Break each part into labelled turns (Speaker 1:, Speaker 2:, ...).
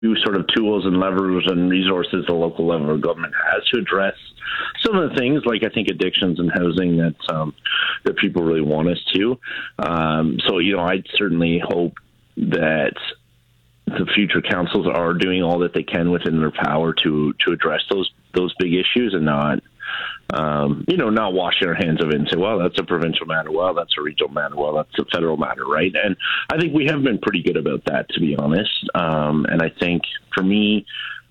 Speaker 1: sort of tools and levers and resources the local level of government has to address some of the things like I think addictions and housing that people really want us to. So, I'd certainly hope that the future councils are doing all that they can within their power to address those big issues and not washing our hands of it and say, well, that's a provincial matter. Well, that's a regional matter. Well, that's a federal matter, right? And I think we have been pretty good about that, to be honest. And I think for me,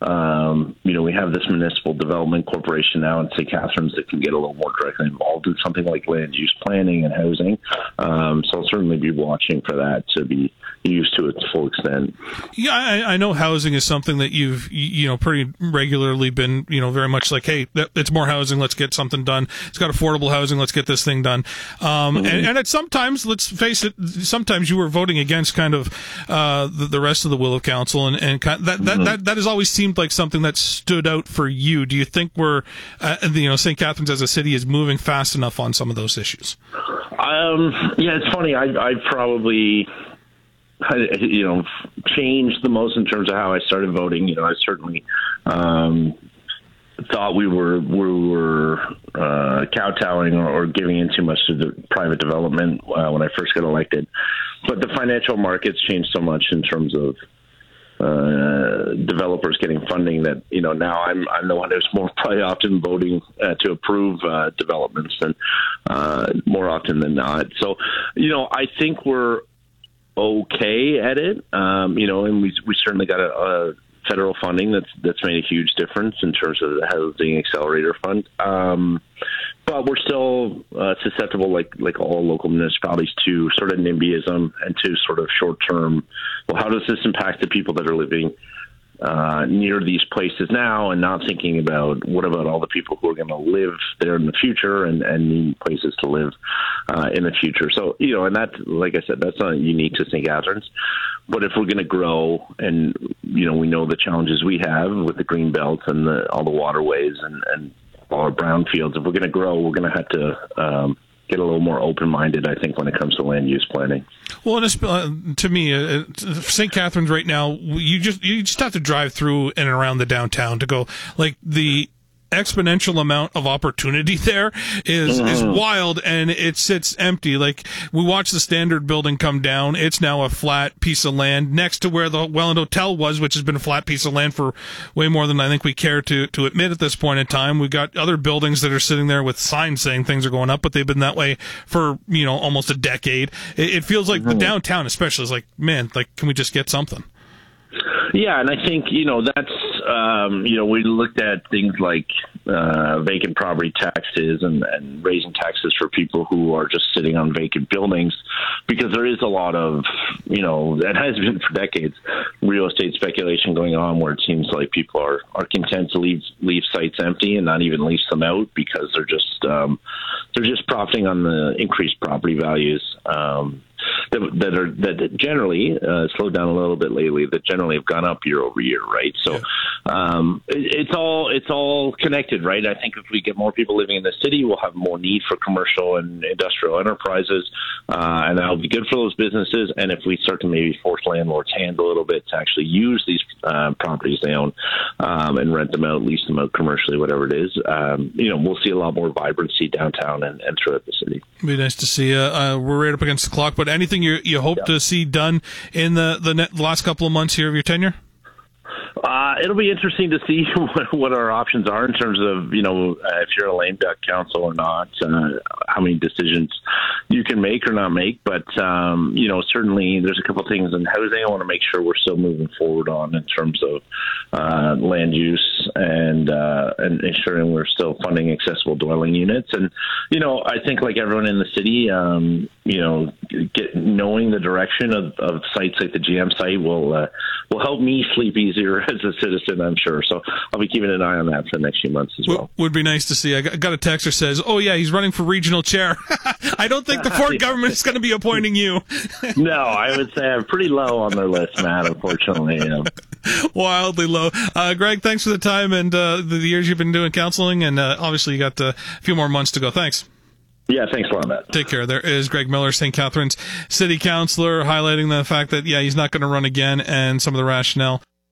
Speaker 1: we have this municipal development corporation now in St. Catharines that can get a little more directly involved in something like land use planning and housing. So I'll certainly be watching for that to be used to its full extent.
Speaker 2: Yeah, I know housing is something that you've, pretty regularly been, very much like, hey, it's more housing, let's get something done. It's got affordable housing, let's get this thing done. And at sometimes, let's face it, sometimes you were voting against kind of the rest of the will of council, and that has always seemed like something that stood out for you. Do you think we're, St. Catharines as a city is moving fast enough on some of those issues?
Speaker 1: Yeah, it's funny. I probably changed the most in terms of how I started voting. I certainly thought we were kowtowing or giving in too much to the private development when I first got elected. But the financial markets changed so much in terms of developers getting funding that now I'm the one who's more probably often voting to approve developments and more often than not. So I think we're okay at it, and we certainly got a federal funding that's made a huge difference in terms of the Housing Accelerator Fund. But we're still susceptible, like all local municipalities, to sort of NIMBYism and to sort of short-term, well, how does this impact the people that are living near these places now and not thinking about what about all the people who are going to live there in the future and need places to live in the future. So, and that, like I said, that's not unique to St. Catharines. But if we're going to grow and, we know the challenges we have with the green belt and all the waterways and all our brownfields, if we're going to grow, we're going to have to get a little more open-minded, I think, when it comes to land use planning.
Speaker 2: Well, to me, St. Catharines right now, you just have to drive through and around the downtown to go, like, the exponential amount of opportunity there is wild, and it sits empty. Like, we watched the Standard building come down. It's now a flat piece of land next to where the Welland Hotel was, which has been a flat piece of land for way more than I think we care to admit at this point in time. We've got other buildings that are sitting there with signs saying things are going up, but they've been that way for, almost a decade. It feels like the downtown especially is like, man, like, can we just get something?
Speaker 1: Yeah, and I think, that's, we looked at things like vacant property taxes and raising taxes for people who are just sitting on vacant buildings, because there is a lot of, that has been for decades, real estate speculation going on where it seems like people are content to leave sites empty and not even lease them out because they're just profiting on the increased property values. That generally slowed down a little bit lately, that generally have gone up year over year, right? So it's all connected, right? I think if we get more people living in the city, we'll have more need for commercial and industrial enterprises, and that'll be good for those businesses. And if we start to maybe force landlords' hand a little bit to actually use these properties they own and rent them out, lease them out commercially, whatever it is, we'll see a lot more vibrancy downtown and throughout the city.
Speaker 2: It'd be nice to see. We're right up against the clock, but anything you hope to see done in the last couple of months here of your tenure?
Speaker 1: It'll be interesting to see what our options are in terms of, if you're a lame duck council or not, how many decisions you can make or not make. But, certainly there's a couple of things in housing I want to make sure we're still moving forward on in terms of land use and ensuring we're still funding accessible dwelling units. And, I think like everyone in the city, knowing the direction of sites like the GM site will help me sleep easier as a citizen, I'm sure. So I'll be keeping an eye on that for the next few months as well.
Speaker 2: Would be nice to see. I got a text that says, oh yeah, he's running for regional chair. I don't think the Ford government is going to be appointing you.
Speaker 1: No, I would say I'm pretty low on their list, Matt, unfortunately.
Speaker 2: Wildly low. Greg, thanks for the time and the years you've been doing counseling, and obviously you got a few more months to go. Thanks.
Speaker 1: Yeah, thanks a lot, Matt.
Speaker 2: Take care. There is Greg Miller, St. Catharines City Councillor, highlighting the fact that, he's not going to run again and some of the rationale.